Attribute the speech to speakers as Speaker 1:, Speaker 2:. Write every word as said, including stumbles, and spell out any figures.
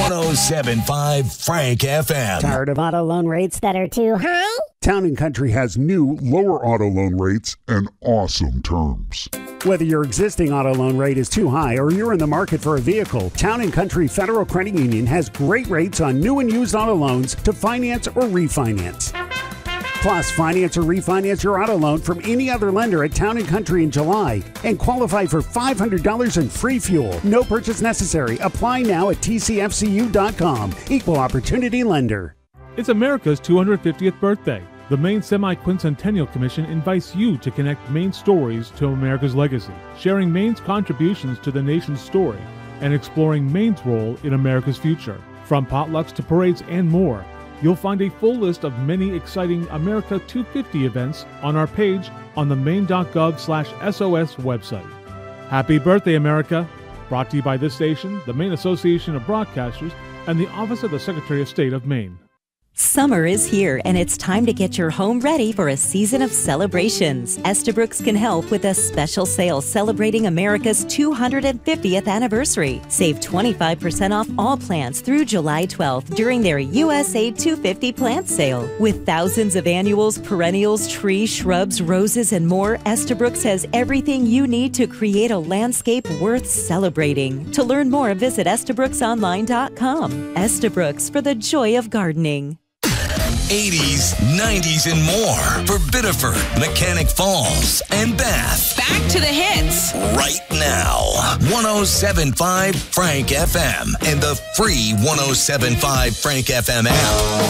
Speaker 1: one oh seven point five Frank F M.
Speaker 2: Tired of auto loan rates that are too high?
Speaker 3: Town and Country has new, lower auto loan rates and awesome terms.
Speaker 2: Whether your existing auto loan rate is too high or you're in the market for a vehicle, Town and Country Federal Credit Union has great rates on new and used auto loans to finance or refinance. Plus, finance or refinance your auto loan from any other lender at Town and Country in July and qualify for five hundred dollars in free fuel. No purchase necessary. Apply now at T C F C U dot com. Equal Opportunity Lender.
Speaker 4: It's America's two hundred fiftieth birthday. The Maine Semi-Quincentennial Commission invites you to connect Maine's stories to America's legacy, sharing Maine's contributions to the nation's story, and exploring Maine's role in America's future. From potlucks to parades and more, you'll find a full list of many exciting America two fifty events on our page on the maine.gov slash SOS website. Happy birthday, America! Brought to you by this station, the Maine Association of Broadcasters, and the Office of the Secretary of State of Maine.
Speaker 5: Summer is here, and it's time to get your home ready for a season of celebrations. Estabrooks can help with a special sale celebrating America's two hundred fiftieth anniversary. Save twenty-five percent off all plants through July twelfth during their U S A two fifty plant sale. With thousands of annuals, perennials, trees, shrubs, roses, and more, Estabrooks has everything you need to create a landscape worth celebrating. To learn more, visit Estabrooks online dot com. Estabrooks, for the joy of gardening.
Speaker 1: eighties, nineties, and more for Biddeford, Mechanic Falls, and Bath.
Speaker 6: Back to the hits.
Speaker 1: Right now. one oh seven point five Frank F M and the free one oh seven point five Frank F M app.